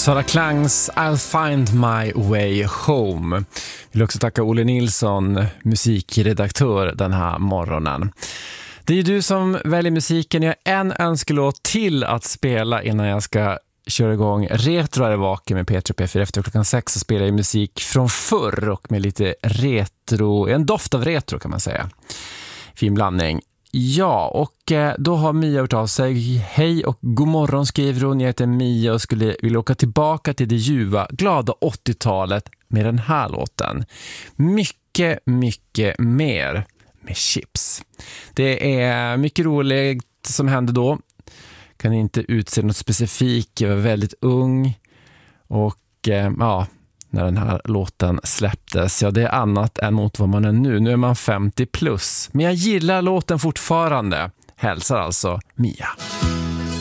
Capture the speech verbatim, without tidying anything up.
Sara Klangs I'll find my way home. Jag vill också tacka Olle Nilsson, musikredaktör den här morgonen. Det är ju du som väljer musiken. Jag har en önskelåt till att spela innan jag ska köra igång Retro är vaken med P tre P fyra. Efter klockan sex så spelar jag musik från förr och med lite retro, en doft av retro kan man säga. Fin blandning. Ja, och då har Mia hört av sig. Hej och god morgon, skriver hon. Jag heter Mia och skulle vilja åka tillbaka till det ljuva, glada åttiotalet med den här låten. Mycket, mycket mer med Chips. Det är mycket roligt som hände då. Kan inte utse något specifikt. Jag var väldigt ung och ja, när den här låten släpptes. Ja, det är annat än mot vad man är nu. Nu är man femtio plus. Men jag gillar låten fortfarande. Hälsar alltså Mia.